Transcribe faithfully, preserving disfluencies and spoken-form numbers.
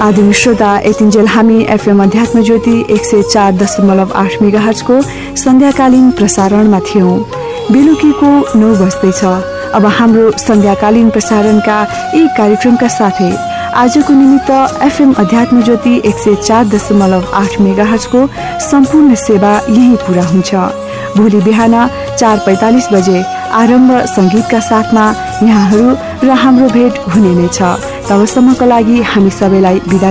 आदरणीय श्रोता, यतिन्जेल हामी एफएम अध्यात्म ज्योति एक सय चार दशमलव आठ मेगाहर्जको सन्ध्याकालीन प्रसारणमा थियौं। बेलुकीको नौ बज्दैछ। अब हाम्रो सन्ध्याकालीन प्रसारणका यी कार्यक्रमका साथै आजको निमित्त एफएम अध्यात्म ज्योति एक सय चार दशमलव आठ मेगाहर्जको सम्पूर्ण सेवा यही पूरा हुन्छ। भोलि बिहान चार पैंतालिस बजे आरम्भ संगीतका साथमा यहाँहरू र हाम्रो भेट हुने नै छ। तबसम्मको लागि हामी सबैलाई बिदा